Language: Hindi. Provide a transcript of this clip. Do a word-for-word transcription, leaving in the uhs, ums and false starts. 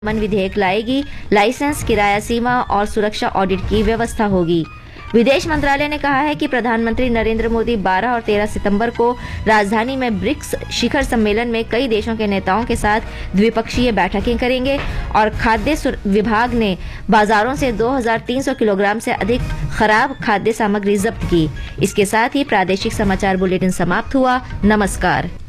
मन विधेयक लाएगी। लाइसेंस, किराया सीमा और सुरक्षा ऑडिट की व्यवस्था होगी। विदेश मंत्रालय ने कहा है कि प्रधानमंत्री नरेंद्र मोदी बारह और तेरह सितंबर को राजधानी में ब्रिक्स शिखर सम्मेलन में कई देशों के नेताओं के साथ द्विपक्षीय बैठकें करेंगे और खाद्य विभाग ने बाजारों से दो हज़ार तीन सौ किलोग्राम से अधिक खराब खाद्य सामग्री जब्त की। इसके साथ ही प्रादेशिक समाचार बुलेटिन समाप्त हुआ। नमस्कार।